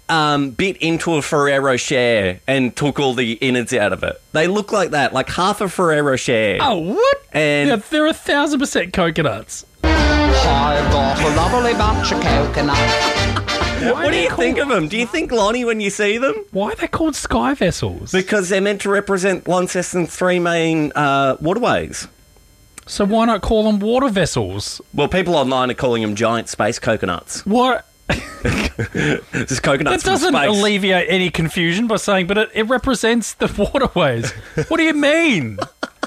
bit into a Ferrero Rocher and took all the innards out of it. They look like that, like half a Ferrero Rocher. Oh, what? And yeah, they're 1,000% coconuts. I've got a lovely bunch of coconuts. What do you think of them? Do you think, Lonnie, when you see them? Why are they called sky vessels? Because they're meant to represent Launceston's three main waterways. So why not call them water vessels? Well, people online are calling them giant space coconuts. What? Just coconuts That doesn't from space. alleviate any confusion by saying, but it represents the waterways. What do you mean?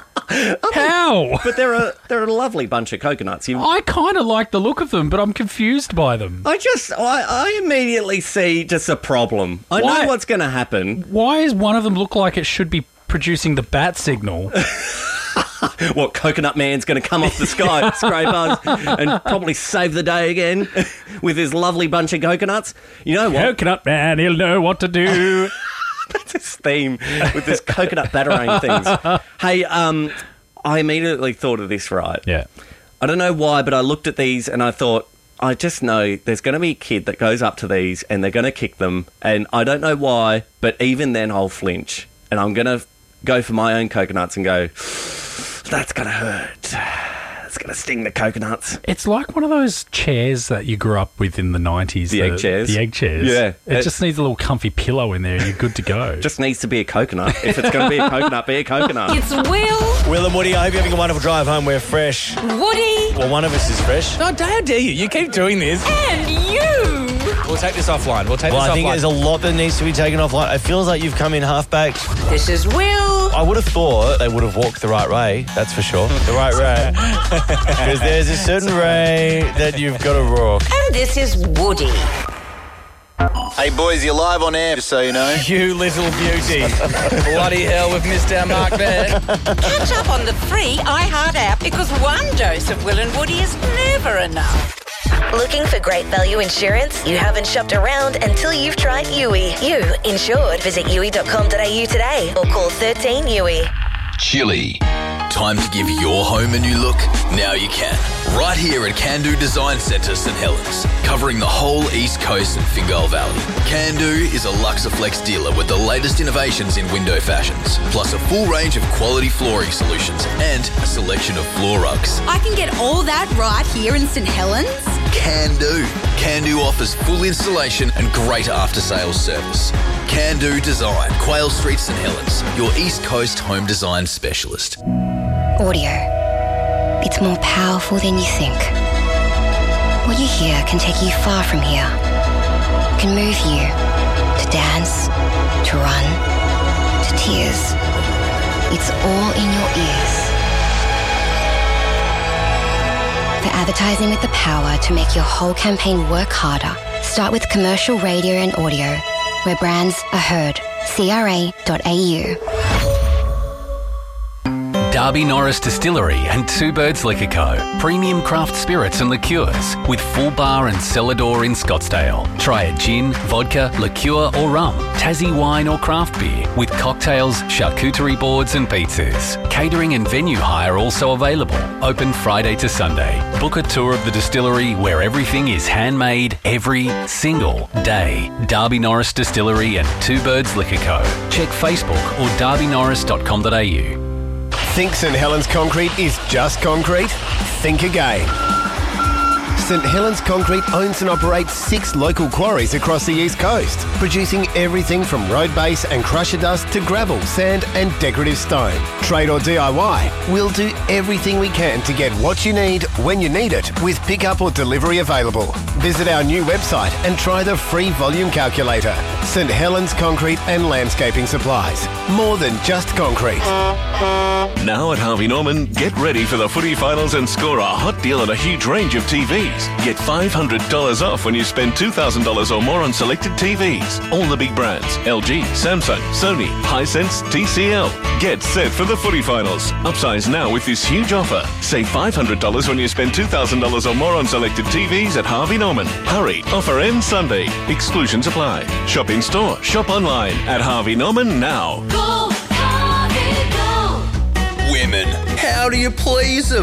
How? But they're a lovely bunch of coconuts. I kind of like the look of them, but I'm confused by them. I immediately see just a problem. I know what's going to happen. Why does one of them look like it should be producing the bat signal? What, Coconut Man's going to come off the sky scrapers and probably save the day again with his lovely bunch of coconuts? You know what? Coconut Man, he'll know what to do. That's his theme with this coconut batarang things. Hey, I immediately thought of this, right? Yeah. I don't know why, but I looked at these and I thought, I just know there's going to be a kid that goes up to these and they're going to kick them. And I don't know why, but even then I'll flinch. And I'm going to go for my own coconuts and go, that's going to hurt. It's going to sting the coconuts. It's like one of those chairs that you grew up with in the 90s. The egg chairs? The egg chairs. Yeah. It just needs a little comfy pillow in there and you're good to go. Just needs to be a coconut. If it's going to be a coconut, be a coconut. It's Will. Will and Woody, I hope you're having a wonderful drive home. We're fresh. Woody. Well, one of us is fresh. No, how dare you? You keep doing this. And you. We'll take this offline. I think there's a lot that needs to be taken offline. It feels like you've come in half-baked. This is Will. I would have thought they would have walked the right way, that's for sure. The right way. Because there's a certain way that you've got to walk. And this is Woody. Hey boys, you're live on air, just so you know. You little beauty. Bloody hell, we've missed our mark there. Catch up on the free iHeart app because one dose of Will and Woody is never enough. Looking for great value insurance? You haven't shopped around until you've tried Yui. You insured. Visit yui.com.au today or call 13 Yui. Chili. Time to give your home a new look? Now you can. Right here at Can-Do Design Centre, St Helens. Covering the whole East Coast and Fingal Valley. Can-Do is a Luxaflex dealer with the latest innovations in window fashions, plus a full range of quality flooring solutions and a selection of floor rugs. I can get all that right here in St Helens? Can-Do. Can-Do offers full installation and great after-sales service. Can-Do Design, Quayle Street, St Helens, your East Coast home design specialist. Audio. It's more powerful than you think. What you hear can take you far from here. Can move you to dance, to run, to tears. It's all in your ears. For advertising with the power to make your whole campaign work harder, start with commercial radio and audio, where brands are heard. CRA.au. Darby Norris Distillery and Two Birds Liquor Co. Premium craft spirits and liqueurs with full bar and cellar door in Scottsdale. Try a gin, vodka, liqueur or rum, Tassie wine or craft beer with cocktails, charcuterie boards and pizzas. Catering and venue hire also available. Open Friday to Sunday. Book a tour of the distillery where everything is handmade every single day. Darby Norris Distillery and Two Birds Liquor Co. Check Facebook or darbynorris.com.au. Think St Helens Concrete is just concrete? Think again. St Helens Concrete owns and operates 6 local quarries across the East Coast, producing everything from road base and crusher dust to gravel, sand and decorative stone. Trade or DIY, we'll do everything we can to get what you need when you need it, with pickup or delivery available. Visit our new website and try the free volume calculator. St Helens Concrete and Landscaping Supplies. More than just concrete. Now at Harvey Norman, get ready for the footy finals and score a hot deal on a huge range of TVs. Get $500 off when you spend $2,000 or more on selected TVs. All the big brands, LG, Samsung, Sony, Hisense, TCL. Get set for the footy finals. Upsize now with this huge offer. Save $500 when you spend $2,000 or more on selected TVs at Harvey Norman. Hurry, offer ends Sunday. Exclusions apply. Shop in store, shop online at Harvey Norman now. Women, how do you please them?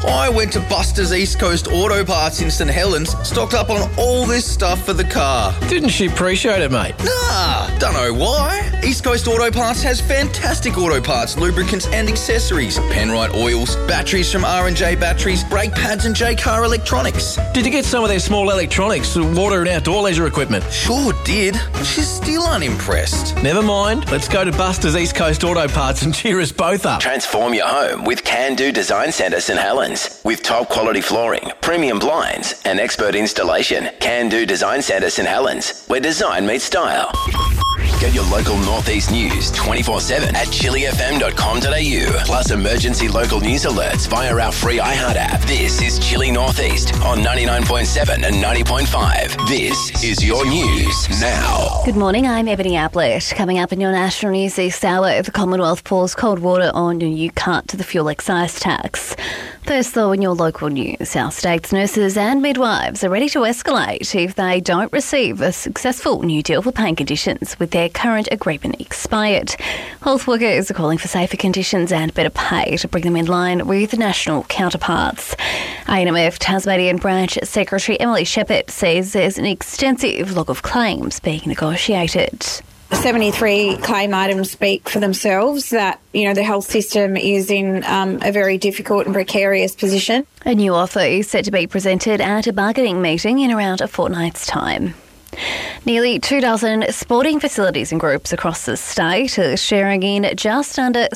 I went to Buster's East Coast Auto Parts in St Helens, stocked up on all this stuff for the car. Didn't she appreciate it, mate? Nah, don't know why. East Coast Auto Parts has fantastic auto parts, lubricants and accessories, Penrite oils, batteries from R&J Batteries, brake pads and J-Car Electronics. Did you get some of their small electronics, water and outdoor leisure equipment? Sure did. She's still unimpressed. Never mind. Let's go to Buster's East Coast Auto Parts and cheer us both up. Transform your home with Can Do Design Centre St Helens. With top quality flooring, premium blinds and expert installation. Can Do Design Centre St Helens, where design meets style. Get your local Northeast news 24/7 at chilifm.com.au. Plus emergency local news alerts via our free iHeart app. This is Chili Northeast on 99.7 and 90.5. This is your news now. Good morning, I'm Ebony Ablett. Coming up in your national news this hour, the Commonwealth pours cold water on a new cut to the fuel excise tax. First, though, in your local news, our state's nurses and midwives are ready to escalate if they don't receive a successful new deal for paying conditions with their current agreement expired. Health workers are calling for safer conditions and better pay to bring them in line with national counterparts. ANMF Tasmanian Branch Secretary Emily Shepherd says there's an extensive log of claims being negotiated. 73 claim items speak for themselves that, the health system is in a very difficult and precarious position. A new offer is set to be presented at a bargaining meeting in around a fortnight's time. Nearly 24 sporting facilities and groups across the state are sharing in just under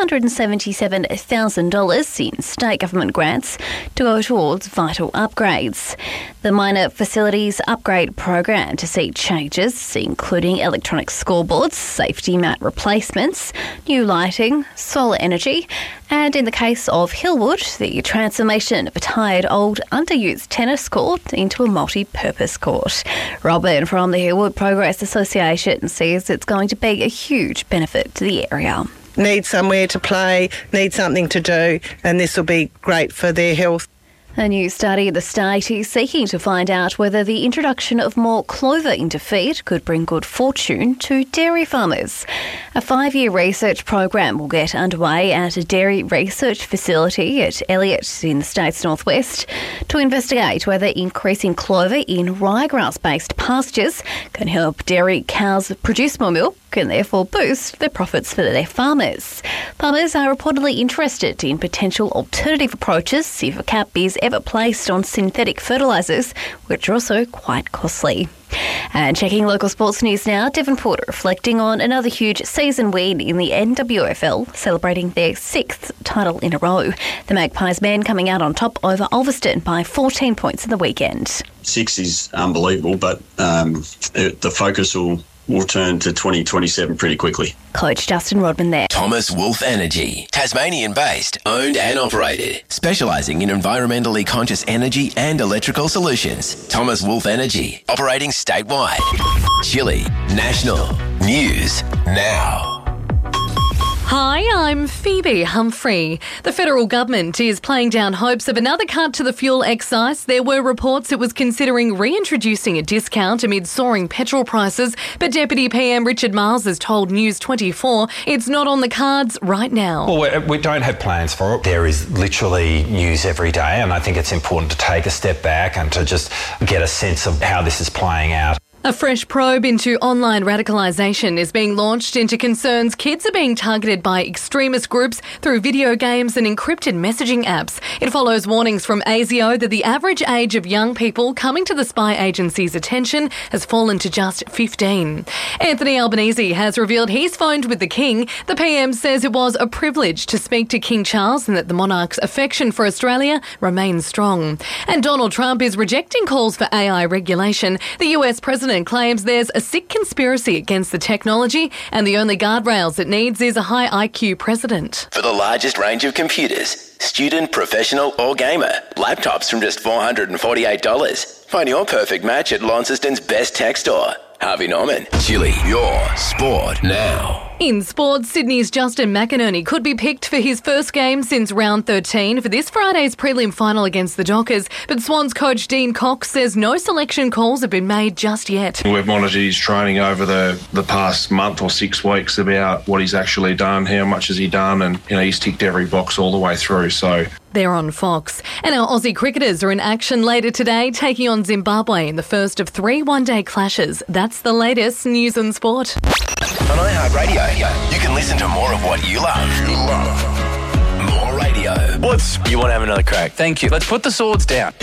$677,000 in state government grants to go towards vital upgrades. The Minor Facilities Upgrade Program to see changes, including electronic scoreboards, safety mat replacements, new lighting, solar energy, and in the case of Hillwood, the transformation of a tired old underused tennis court into a multi-purpose court. Robin from the Hillwood Progress Association says it's going to be a huge benefit to the area. Need somewhere to play, need something to do, and this will be great for their health. A new study of the state is seeking to find out whether the introduction of more clover into feed could bring good fortune to dairy farmers. A 5-year research program will get underway at a dairy research facility at Elliott in the state's northwest to investigate whether increasing clover in ryegrass-based pastures can help dairy cows produce more milk and therefore boost their profits for their farmers. Farmers are reportedly interested in potential alternative approaches if a cap is ever placed on synthetic fertilisers, which are also quite costly. And checking local sports news now, Devonport reflecting on another huge season win in the NWFL, celebrating their 6th title in a row. The Magpies men coming out on top over Ulverston by 14 points in the weekend. 6 is unbelievable, but the focus will turn to 2027 pretty quickly. Coach Justin Rodman there. Thomas Wolf Energy, Tasmanian-based, owned and operated, specialising in environmentally conscious energy and electrical solutions. Thomas Wolf Energy, operating statewide. Chile National News Now. Hi, I'm Phoebe Humphrey. The federal government is playing down hopes of another cut to the fuel excise. There were reports it was considering reintroducing a discount amid soaring petrol prices, but Deputy PM Richard Miles has told News 24 it's not on the cards right now. Well, we don't have plans for it. There is literally news every day, and I think it's important to take a step back and to just get a sense of how this is playing out. A fresh probe into online radicalisation is being launched into concerns kids are being targeted by extremist groups through video games and encrypted messaging apps. It follows warnings from ASIO that the average age of young people coming to the spy agency's attention has fallen to just 15. Anthony Albanese has revealed he's phoned with the King. The PM says it was a privilege to speak to King Charles and that the monarch's affection for Australia remains strong. And Donald Trump is rejecting calls for AI regulation. The US president claims there's a sick conspiracy against the technology and the only guardrails it needs is a high IQ president. For the largest range of computers, student, professional or gamer, laptops from just $448. Find your perfect match at Launceston's best tech store. Harvey Norman. Chile, your sport now. In sports, Sydney's Justin McInerney could be picked for his first game since round 13 for this Friday's prelim final against the Dockers, but Swans coach Dean Cox says no selection calls have been made just yet. We've monitored his training over the past month or 6 weeks about what he's actually done, how much has he done, and he's ticked every box all the way through. So They're on Fox. And our Aussie cricketers are in action later today, taking on Zimbabwe in the first of 3 one-day clashes. That's the latest news and sport. On iHeartRadio, you can listen to more of what you love. More radio. You want to have another crack? Thank you. Let's put the swords down.